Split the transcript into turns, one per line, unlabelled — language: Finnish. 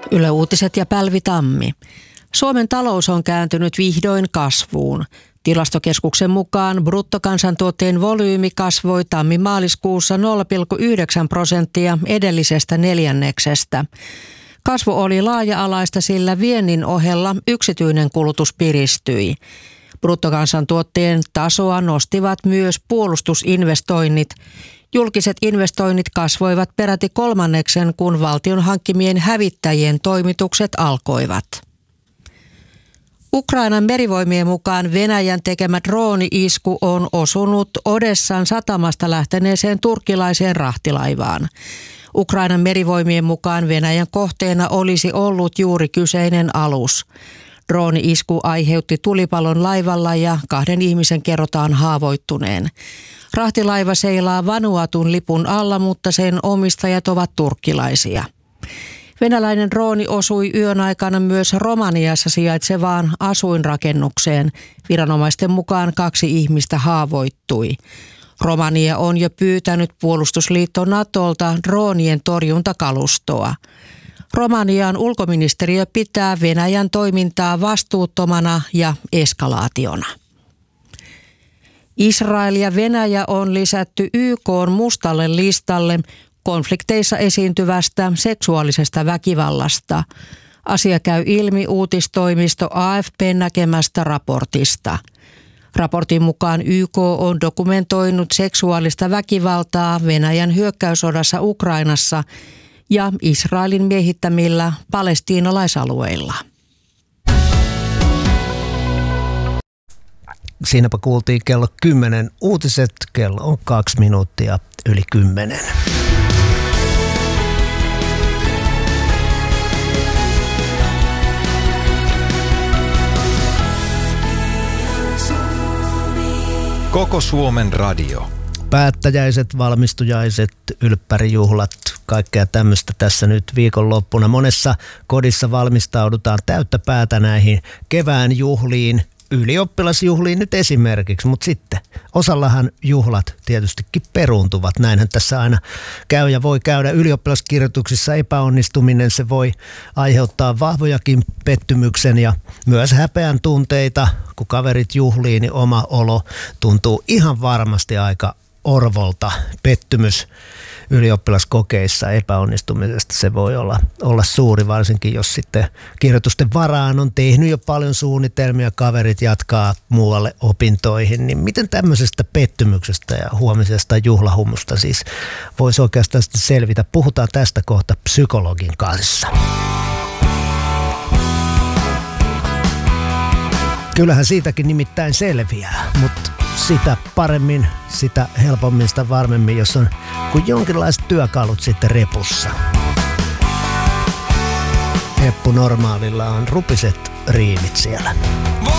Yle Uutiset ja Pälvi Tammi. Suomen talous on kääntynyt vihdoin kasvuun. Tilastokeskuksen mukaan bruttokansantuotteen volyymi kasvoi tammi-maaliskuussa 0,9% edellisestä neljänneksestä. Kasvu oli laaja-alaista, sillä viennin ohella yksityinen kulutus piristyi. Bruttokansantuotteen tasoa nostivat myös puolustusinvestoinnit. Julkiset investoinnit kasvoivat peräti kolmanneksen, kun valtion hankkimien hävittäjien toimitukset alkoivat. Ukrainan merivoimien mukaan Venäjän tekemä drooni-isku on osunut Odessan satamasta lähteneeseen turkkilaiseen rahtilaivaan. Ukrainan merivoimien mukaan Venäjän kohteena olisi ollut juuri kyseinen alus. Drooni-isku aiheutti tulipalon laivalla ja 2 ihmisen kerrotaan haavoittuneen. Rahtilaiva seilaa Vanuatun lipun alla, mutta sen omistajat ovat turkkilaisia. Venäläinen drooni osui yön aikana myös Romaniassa sijaitsevaan asuinrakennukseen. Viranomaisten mukaan 2 ihmistä haavoittui. Romania on jo pyytänyt puolustusliitto Natolta droonien torjuntakalustoa. Romanian ulkoministeriö pitää Venäjän toimintaa vastuuttomana ja eskalaationa. Israel ja Venäjä on lisätty YK:n mustalle listalle konflikteissa esiintyvästä seksuaalisesta väkivallasta. Asia käy ilmi uutistoimisto AFP:n näkemästä raportista. Raportin mukaan YK on dokumentoinut seksuaalista väkivaltaa Venäjän hyökkäyssodassa Ukrainassa ja Israelin miehittämillä palestiinalaisalueilla.
Siinäpä kuultiin kello 10 uutiset, kello on 2 minuuttia yli 10.
Koko Suomen radio.
Päättäjäiset, valmistujaiset, ylppärijuhlat, kaikkea tämmöistä tässä nyt viikonloppuna. Monessa kodissa valmistaudutaan täyttä päätä näihin kevään juhliin, ylioppilasjuhliin nyt esimerkiksi, mutta sitten osallahan juhlat tietystikin peruuntuvat. Näinhän tässä aina käy ja voi käydä ylioppilaskirjoituksissa epäonnistuminen. Se voi aiheuttaa vahvojakin pettymyksen ja myös häpeän tunteita. Kun kaverit juhlii, niin oma olo tuntuu ihan varmasti aika orvolta. Pettymys ylioppilaskokeissa epäonnistumisesta se voi olla suuri, varsinkin jos sitten kirjoitusten varaan on tehnyt jo paljon suunnitelmia, kaverit jatkaa muualle opintoihin, niin miten tämmöisestä pettymyksestä ja huomisesta juhlahumusta siis voisi oikeastaan selvitä? Puhutaan tästä kohta psykologin kanssa. Kyllähän siitäkin nimittäin selviää, mutta sitä paremmin, sitä helpommin, sitä varmemmin, jos on kuin jonkinlaiset työkalut sitten repussa. Heppu Normaalilla on rupiset riimit siellä.